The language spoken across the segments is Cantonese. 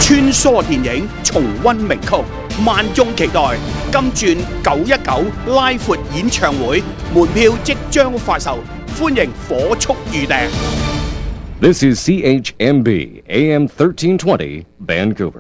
穿梭電影，重溫名曲，萬眾期待。金鑽919拉闊演唱會門票即將發售，歡迎火速預訂。 This is CHMB AM 1320 Vancouver。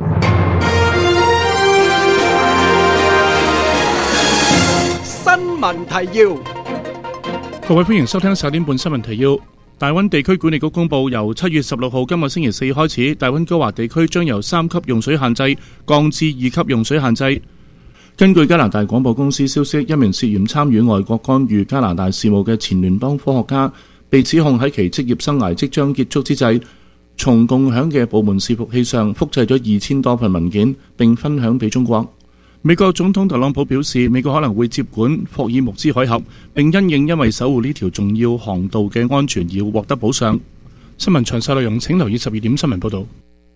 新聞提要， 各位歡迎收聽10點半新聞提要。大溫地區管理局公佈，由7月16號今個星期四開始，大溫哥華地區將由3級用水限制降至2級用水限制。根據加拿大廣播公司消息，一名涉嫌參與外國干預加拿大事務嘅前聯邦科學家，被指控喺其職業生涯即將結束之際，從共享嘅部門伺服器上複製咗2000多份文件，並分享俾中國。美國總統特朗普表示，美國可能會接管霍爾木茲海峽，並因為守護呢條重要航道嘅安全而獲得補償。新聞詳細內容請留意12點新聞報導。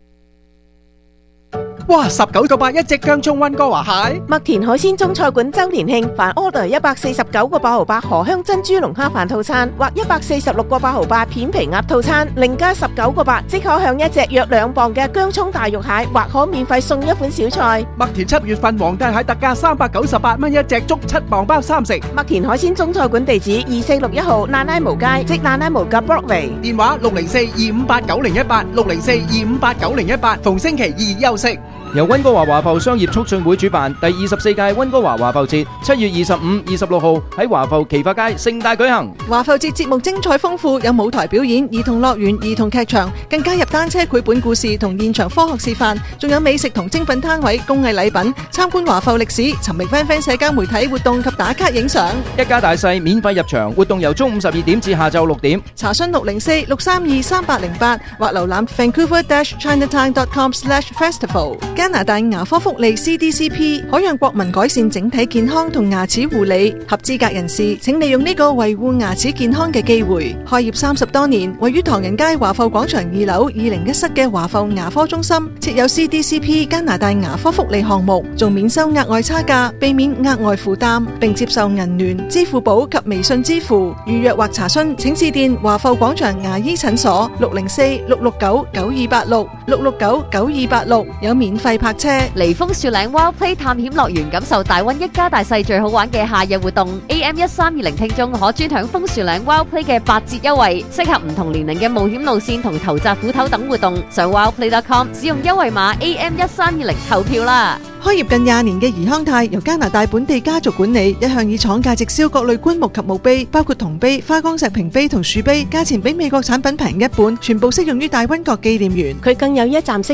哇！19.8一隻薑蔥溫哥華蟹， 麥田海鮮中菜館周年慶，凡 order 149個8毫8河香珍珠龍蝦飯套餐，或146個8毫8片皮鴨套餐，另加19個8，即可享一隻約2磅嘅薑蔥大肉蟹，或可免費送一款小菜。 麥田7月份皇帝蟹特價398蚊一隻，足7磅包3食。 麥田海鮮中菜館地址2461號蘭拉毛街，即蘭拉毛嘅 Broadway。 電話604-258-9018 604-258-9018，逢星期二休息。 由溫哥華華埠商業促進會主辦第24屆溫哥華華埠節，7月25、26號喺華埠奇發街盛大舉行。 華埠節節目精彩豐富，有舞台表演、兒童樂園、兒童劇場，更加入單車繪本故事同現場科學示範，仲有美食同精品攤位、工藝禮品，參觀華埠歷史，尋覓 FanFan 社交媒體活動及打卡影相。 一家大細免費入場，活動由中午12點至下晝6點。 查詢604-632-3808或瀏覽 Vancouver-Chinatown.com/festival。加拿大牙科福利 CDCP 可讓國民改善整體健康同牙齒護理，合資格人士請利用呢個維護牙齒健康嘅機會。開業30多年，位於唐人街華埠廣場2樓201室嘅華埠牙科中心，設有 CDCP 加拿大牙科福利項目，仲免收額外差價，避免額外負擔，並接受銀聯、支付寶及微信支付。預約或查詢請致電華埠廣場牙醫診所604-669-9286 669-9286，有免費泊車。 嚟楓樹嶺 Wild Play 探險樂園，感受大溫一家大細最好玩嘅夏日活動。AM1320聽眾可專享楓樹嶺 Wild Play 嘅8折優惠，適合唔同年齡嘅冒險路線同投擲斧頭等活動。上 wildplay.com 使用優惠碼 AM1320投票啦！ 開業近20年嘅怡康泰由加拿大本地家族管理，一向以廠價直銷各類棺木及墓碑，包括銅碑、花崗石屏碑同樹碑，價錢比美國產品平一半，全部適用於大溫國紀念園。 佢更有一站式